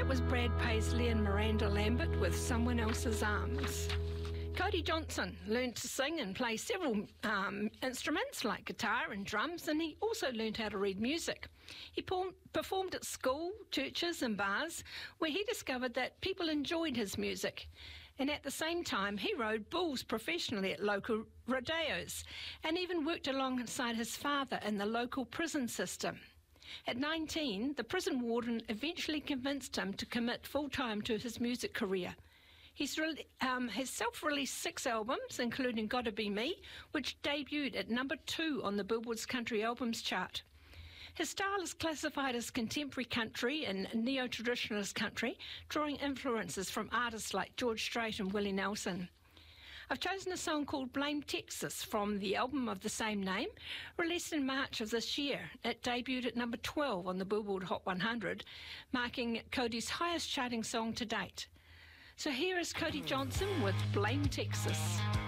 that was Brad Paisley and Miranda Lambert with Someone Else's Arms. Cody Johnson learned to sing and play several instruments like guitar and drums, and he also learned how to read music. He performed at school, churches and bars, where he discovered that people enjoyed his music. And at the same time, he rode bulls professionally at local rodeos and even worked alongside his father in the local prison system. At 19, the prison warden eventually convinced him to commit full-time to his music career. He's self-released 6 albums, including Gotta Be Me, which debuted at number 2 on the Billboard's Country Albums chart. His style is classified as contemporary country and neo-traditionalist country, drawing influences from artists like George Strait and Willie Nelson. I've chosen a song called Blame Texas from the album of the same name, released in March of this year. It debuted at number 12 on the Billboard Hot 100, marking Cody's highest charting song to date. So here is Cody Johnson with Blame Texas.